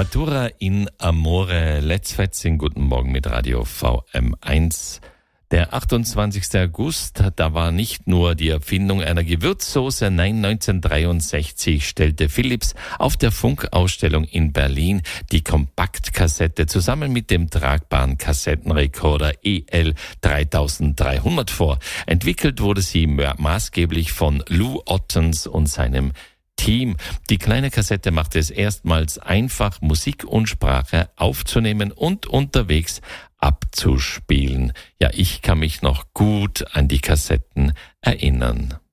Matura in Amore, Let's Fetzing, guten Morgen mit Radio VM1. Der 28. August, da war nicht nur die Erfindung einer Gewürzsoße, nein, 1963 stellte Philips auf der Funkausstellung in Berlin die Kompaktkassette zusammen mit dem tragbaren Kassettenrekorder EL 3300 vor. Entwickelt wurde sie maßgeblich von Lou Ottens und seinem Team. Die kleine Kassette machte es erstmals einfach, Musik und Sprache aufzunehmen und unterwegs abzuspielen. Ja, ich kann mich noch gut an die Kassetten erinnern.